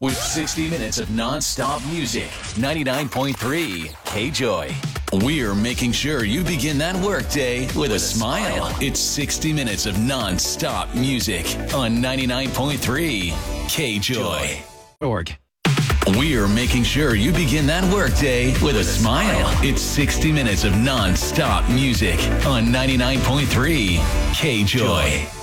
With 60 minutes of non-stop music, 99.3 K-Joy. We're making sure you begin that workday with a smile. It's 60 minutes of non-stop music on 99.3 K-Joy. Org. We're making sure you begin that workday with a smile. It's 60 minutes of non-stop music on 99.3 K-Joy.